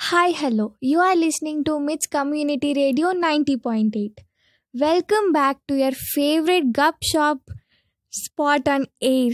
Hi, hello. You are listening to Mit's Community Radio 90.8. Welcome back to your favorite gup shop spot on air,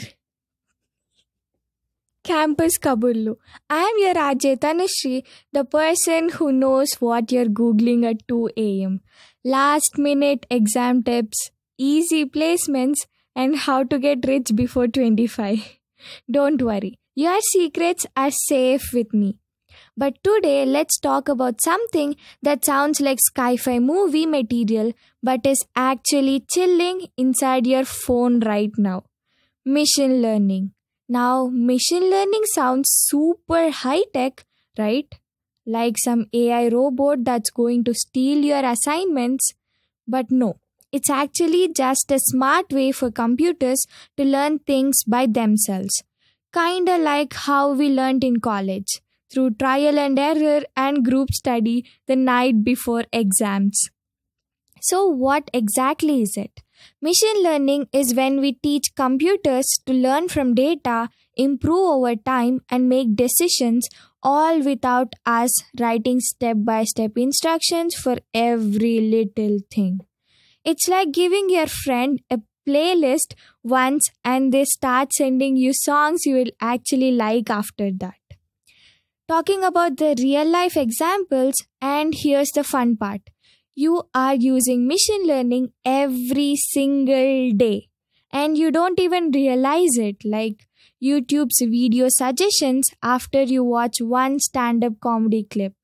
Campus Kabullu. I am your RJ Tanushree, the person who knows what you're Googling at 2 a.m. Last minute exam tips, easy placements, and how to get rich before 25. Don't worry, your secrets are safe with me. But today, let's talk about something that sounds like sci-fi movie material but is actually chilling inside your phone right now. Machine learning. Now, machine learning sounds super high-tech, right? Like some AI robot that's going to steal your assignments. But no, it's actually just a smart way for computers to learn things by themselves. Kinda like how we learned in college through trial and error and group study the night before exams. So, what exactly is it? Machine learning is when we teach computers to learn from data, improve over time, and make decisions all without us writing step by step instructions for every little thing. It's like giving your friend a playlist once and they start sending you songs you will actually like after that. Talking about the real life examples, and here's the fun part. You are using machine learning every single day, and you don't even realize it, like YouTube's video suggestions after you watch one stand up comedy clip.